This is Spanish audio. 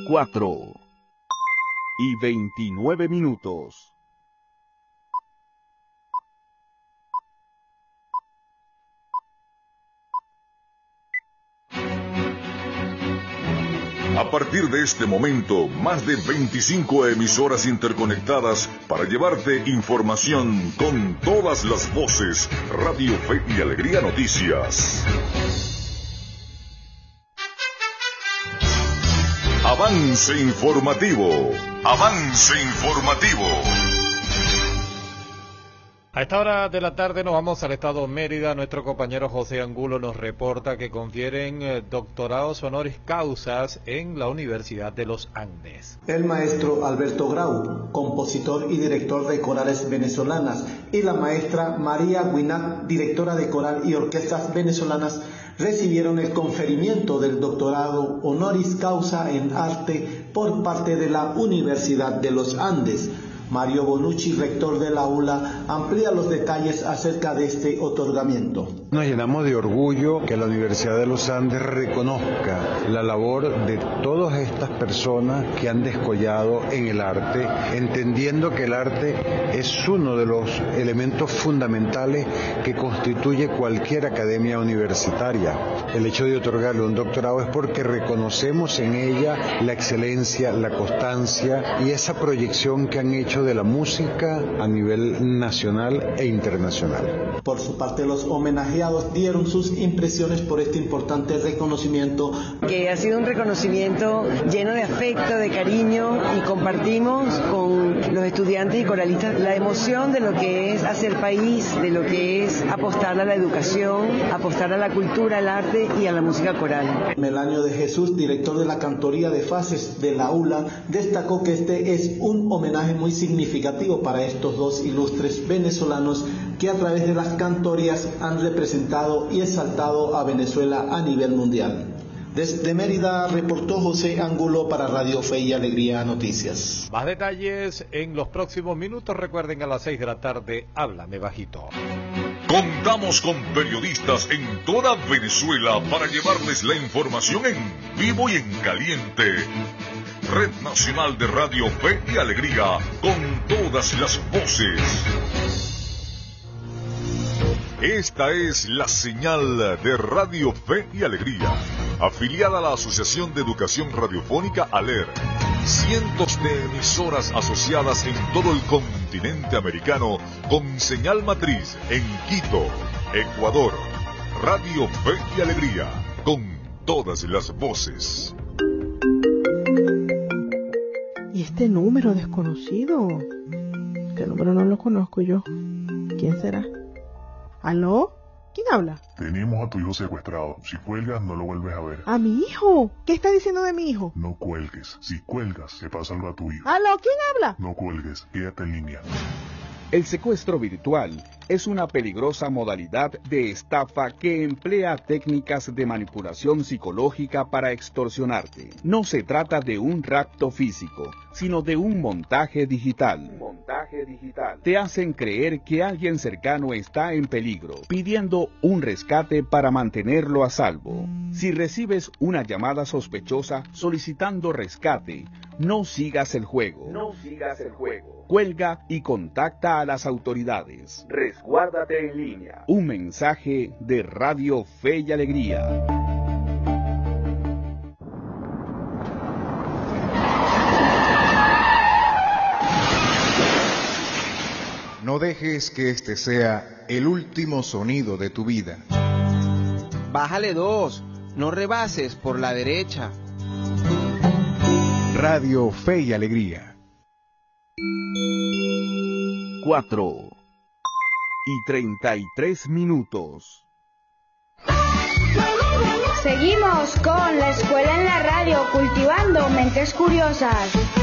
4:29. A partir de este momento, más de 25 emisoras interconectadas para llevarte información con todas las voces. Radio Fe y Alegría Noticias. Avance informativo. Avance informativo. A esta hora de la tarde nos vamos al estado Mérida. Nuestro compañero José Angulo nos reporta que confieren doctorados honoris causas en la Universidad de los Andes. El maestro Alberto Grau, compositor y director de corales venezolanas, y la maestra María Guinat, directora de coral y orquestas venezolanas, recibieron el conferimiento del doctorado honoris causa en arte por parte de la Universidad de los Andes. Mario Bonucci, rector del aula, amplía los detalles acerca de este otorgamiento. Nos llenamos de orgullo que la Universidad de los Andes reconozca la labor de todas estas personas que han descollado en el arte, entendiendo que el arte es uno de los elementos fundamentales que constituye cualquier academia universitaria. El hecho de otorgarle un doctorado es porque reconocemos en ella la excelencia, la constancia y esa proyección que han hecho de la música a nivel nacional e internacional. Por su parte, los homenajeados dieron sus impresiones por este importante reconocimiento. Que ha sido un reconocimiento lleno de afecto, de cariño, y compartimos con los estudiantes y coralistas la emoción de lo que es hacer país, de lo que es apostar a la educación, apostar a la cultura, al arte y a la música coral. Melanio de Jesús, director de la cantoría de fases de la ULA, destacó que este es un homenaje muy significativo para estos dos ilustres venezolanos que a través de las cantorías han representado y exaltado a Venezuela a nivel mundial. Desde Mérida reportó José Angulo para Radio Fe y Alegría Noticias. Más detalles en los próximos minutos. Recuerden, a las 6 de la tarde, Háblame Bajito. Contamos con periodistas en toda Venezuela para llevarles la información en vivo y en caliente. Red Nacional de Radio Fe y Alegría, con todas las voces. Esta es la señal de Radio Fe y Alegría, afiliada a la Asociación de Educación Radiofónica ALER. Cientos de emisoras asociadas en todo el continente americano, con señal matriz en Quito, Ecuador. Radio Fe y Alegría, con todas las voces. ¿Y este número desconocido? Este número no lo conozco yo. ¿Quién será? ¿Aló? ¿Quién habla? Tenemos a tu hijo secuestrado. Si cuelgas, no lo vuelves a ver. ¿A mi hijo? ¿Qué está diciendo de mi hijo? No cuelgues. Si cuelgas, te pasa algo a tu hijo. ¿Aló? ¿Quién habla? No cuelgues. Quédate en línea. El secuestro virtual es una peligrosa modalidad de estafa que emplea técnicas de manipulación psicológica para extorsionarte. No se trata de un rapto físico, sino de un montaje digital. Te hacen creer que alguien cercano está en peligro, pidiendo un rescate para mantenerlo a salvo. Si recibes una llamada sospechosa solicitando rescate, no sigas el juego. Cuelga y contacta a las autoridades. Resguárdate en línea. Un mensaje de Radio Fe y Alegría. No dejes que este sea el último sonido de tu vida. Bájale 2, no rebases por la derecha. Radio Fe y Alegría. 4:33. Seguimos con La Escuela en la Radio, cultivando mentes curiosas.